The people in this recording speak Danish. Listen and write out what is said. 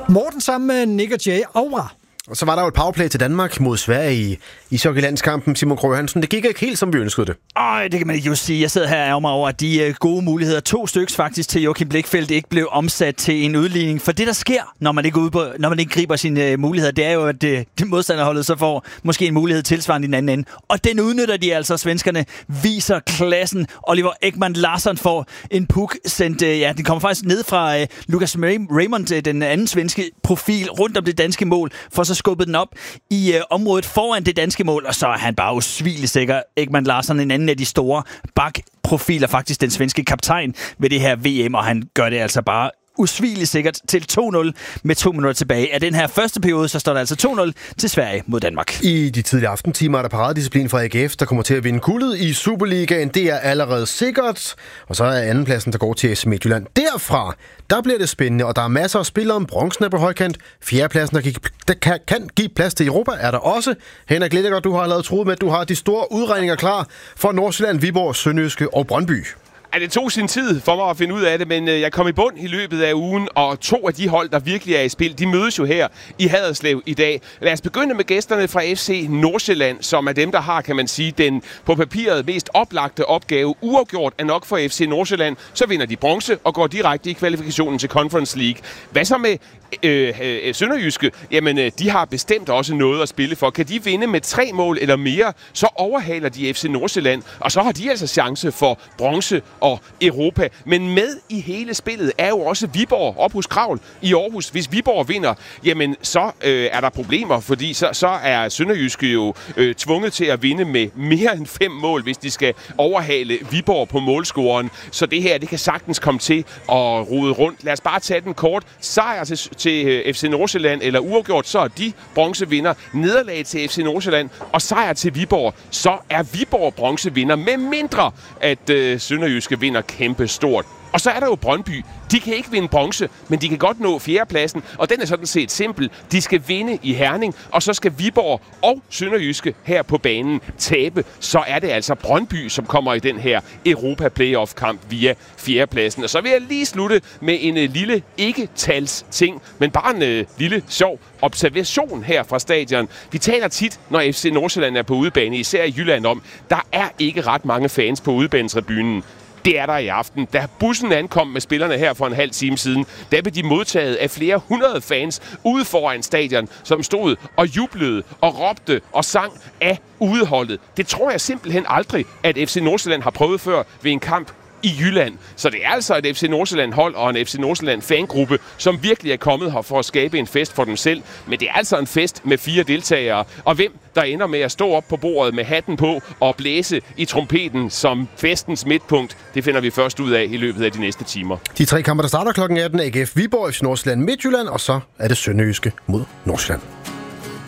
Morten sammen med Nick og Jay Aura. Og så var der jo et powerplay til Danmark mod Sverige i ishockeylandskampen. Simon Krogh Hansen, det gik ikke helt, som vi ønskede det. Det kan man ikke just sige. Jeg sidder her og ærger mig over, at de gode muligheder, 2 styks faktisk til Joachim Blichfeldt, ikke blev omsat til en udligning. For det, der sker, når man ikke griber sine muligheder, det er jo, at det modstanderholdet så får måske en mulighed tilsvarende i den anden ende. Og den udnytter de altså. Svenskerne viser klassen. Oliver Ekman Larsson får en puk sendt. Den kommer faktisk ned fra Lucas Raymond, den anden svenske profil, rundt om det danske mål, for så skubbet den op i området foran det danske mål, og så er han bare usvigelig sikker. Ekman Larsson, en anden af de store bakprofiler, faktisk den svenske kaptajn ved det her VM, og han gør det altså bare usvigeligt sikkert til 2-0 med 2 minutter tilbage. Af den her første periode, så står der altså 2-0 til Sverige mod Danmark. I de tidlige aftentimer er der paradedisciplin fra AGF, der kommer til at vinde guldet i Superligaen. Det er allerede sikkert. Og så er andenpladsen, der går til FC Midtjylland. Derfra, der bliver det spændende, og der er masser af spillere om bronzen er på højkant. Fjerdepladsen, der kan give plads til Europa, er der også. Henrik Lillegaard, du har allerede troet med, at du har de store udregninger klar for Nordsjælland, Viborg, Sønderjyske og Brøndby. Det tog sin tid for mig at finde ud af det, men jeg kom i bund i løbet af ugen, og 2 af de hold, der virkelig er i spil, de mødes jo her i Haderslev i dag. Lad os begynde med gæsterne fra FC Nordsjælland, som er dem, der har, kan man sige, den på papiret mest oplagte opgave. Uafgjort er nok for FC Nordsjælland, så vinder de bronze og går direkte i kvalifikationen til Conference League. Hvad så med Sønderjyske? Jamen, de har bestemt også noget at spille for. Kan de vinde med 3 mål eller mere, så overhaler de FC Nordsjælland, og så har de altså chance for bronze og Europa. Men med i hele spillet er jo også Viborg op hos Kravl i Aarhus. Hvis Viborg vinder, jamen så er der problemer, fordi så er Sønderjyske jo tvunget til at vinde med mere end 5 mål, hvis de skal overhale Viborg på målscoren. Så det her, det kan sagtens komme til at rode rundt. Lad os bare tage den kort. Sejr til FC Nordsjælland, eller uafgjort, så er de bronzevinder. Nederlag til FC Nordsjælland og sejr til Viborg, så er Viborg bronzevinder, med mindre at Sønderjyske vinder kæmpe stort. Og så er der jo Brøndby. De kan ikke vinde bronze, men de kan godt nå 4. pladsen, og den er sådan set simpel. De skal vinde i Herning, og så skal Viborg og Sønderjyske her på banen tabe. Så er det altså Brøndby, som kommer i den her Europa Playoff-kamp via 4. pladsen. Og så vil jeg lige slutte med en lille ikke-tals ting, men bare en lille sjov observation her fra stadion. Vi taler tit, når FC Nordsjælland er på udebane, især i Jylland, om, der er ikke ret mange fans på udebanetribunen. Det er der i aften. Da bussen ankom med spillerne her for en halv time siden, der blev de modtaget af flere 100 fans ude foran stadion, som stod og jublede og råbte og sang af udeholdet. Det tror jeg simpelthen aldrig, at FC Nordsjælland har prøvet før ved en kamp i Jylland. Så det er altså et FC Nordsjælland-hold og en FC Nordsjælland-fangruppe, som virkelig er kommet her for at skabe en fest for dem selv. Men det er altså en fest med 4 deltagere. Og hvem der ender med at stå op på bordet med hatten på og blæse i trompeten som festens midtpunkt, det finder vi først ud af i løbet af de næste timer. De 3 kampe, der starter kl. 18, AGF Viborg, FC Nordsjælland Midtjylland, og så er det Sønderjyske mod Nordsjælland.